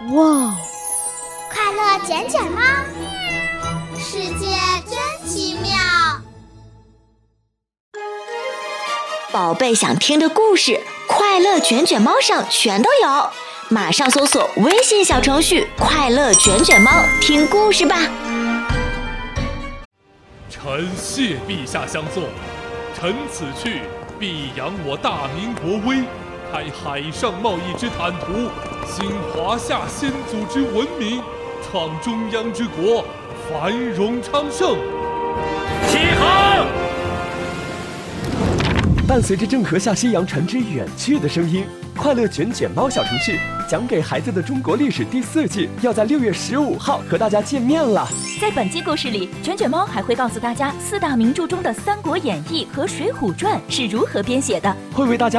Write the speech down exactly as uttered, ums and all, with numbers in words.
哇！ 快乐卷卷猫，世界真奇妙。 宝贝想听的故事，快乐卷卷猫上全都有，马上搜索微信小程序快乐卷卷猫听故事吧。 臣谢陛下相送，臣此去必扬我大明国威，开海上贸易之坦途，兴华夏先祖之文明，创中央之国，繁荣昌盛。 起航！ 伴随着郑和下西洋船只远去的声音，快乐卷卷猫小程序讲给孩子的中国历史第四季要在六月十五号和大家见面了。 在本期故事里，卷卷猫还会告诉大家四大名著中的《三国演义》和《水浒传》是如何编写的， 会为大家